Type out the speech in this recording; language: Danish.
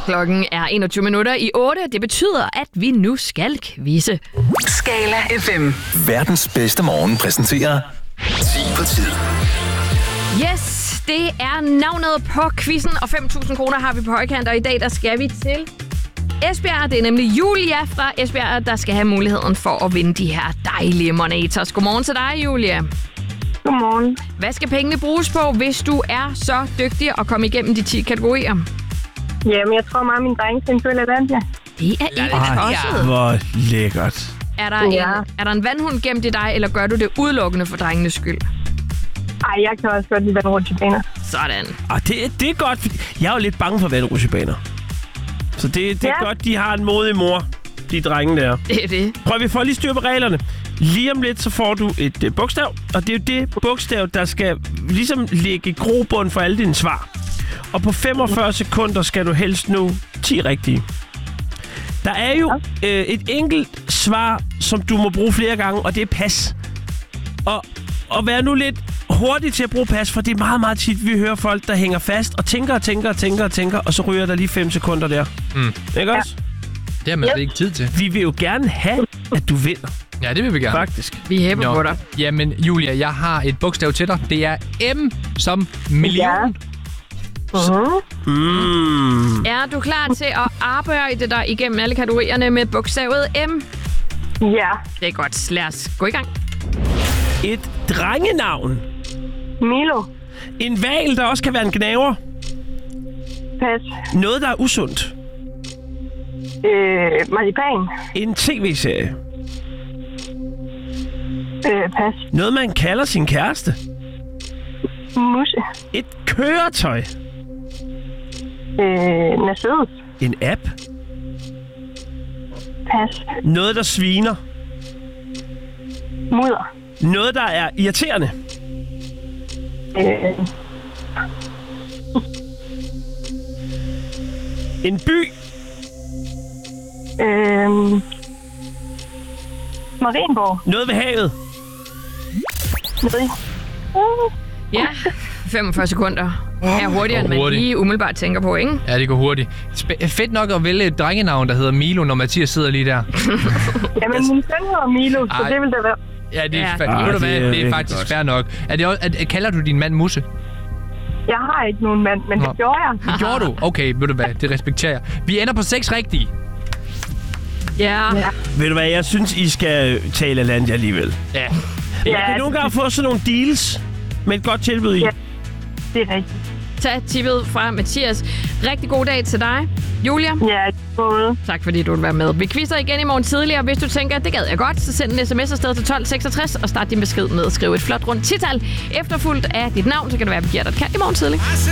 Klokken er 21:08. Det betyder, at vi nu skal quizze. Skala FM. Verdens bedste morgen præsenterer 10 på tid. Yes, det er navnet på quizzen, og 5.000 kroner har vi på højkant, og i dag der skal vi til Esbjerg. Det er nemlig Julia fra Esbjerg, der skal have muligheden for at vinde de her dejlige moneters. Godmorgen til dig, Julia. Godmorgen. Hvad skal pengene bruges på, hvis du er så dygtig at komme igennem de 10 kategorier? Jamen, jeg tror meget, min dreng skal spille Lalandia. Det er ikke tosset. Hvor lækkert. Er der en vandhund gemt i dig, eller gør du det udelukkende for drengenes skyld? Ej, jeg kan også godt lide vandrutsjebaner. Sådan. Det er godt. Jeg er jo lidt bange for vandrutsjebaner. Så det er godt, de har en modig mor, de drenge der. Det er det. Prøv, vi får lige styr på reglerne. Lige om lidt, så får du et bogstav, og det er jo det bogstav, der skal ligesom lægge grobund for alle dine svar. Og på 45 sekunder skal du helst nå 10 rigtige. Der er jo et enkelt svar, som du må bruge flere gange, og det er pas. Og vær nu lidt hurtig til at bruge pas, for det er meget, meget tit, vi hører folk, der hænger fast og tænker, og så ryger der lige 5 sekunder der. Ikke også? Det har man slet ikke tid til. Vi vil jo gerne have, at du vinder. Ja, det vil vi gerne. Faktisk. Vi hæpper på dig. Jamen, Julia, jeg har et bogstav til dig. Det er M som million. Er du klar til at arbejde dig igennem alle kategorierne med bogstavet M? Ja. Det er godt. Lad os gå i gang. Et drengenavn. Milo. En hval, der også kan være en gnaver. Pas. Noget, der er usundt. Marcipan. En tv-serie. Pas. Noget, man kalder sin kæreste. Musse. Et køretøj. Mercedes. En app. Pas. Noget, der sviner. Mudder. Noget, der er irriterende. En by. Marienborg. Noget ved havet. Ja, 45 sekunder. Er hurtigere, end man lige umiddelbart tænker på, ikke? Ja, det går hurtigt. Fedt nok at vælge et drengenavn, der hedder Milo, når Mathias sidder lige der. Jamen, min søn hedder Milo, så det vil det være. Ja, det er, det er faktisk fair nok. Kalder du din mand Musse? Jeg har ikke nogen mand, men det gjorde jeg. Det gjorde du? Okay, ved du hvad, det respekterer jeg. Vi ender på 6 rigtige. Ja. Ved du hvad, jeg synes, I skal tale Lalandia alligevel. Ja. Jeg kan nogle gange få sådan nogle deals med et godt tilbud i. Ja, det er rigtigt. Tag tippet fra Mathias. Rigtig god dag til dig, Julia. Ja, både. Tak fordi du vil være med. Vi quizzer igen i morgen tidligere. Hvis du tænker, at det gad jeg godt, så send en sms afsted til 1266 og start din besked med at skrive et flot rundt tital. Efterfulgt af dit navn, så kan det være, at vi giver dig et kald i morgen tidlig.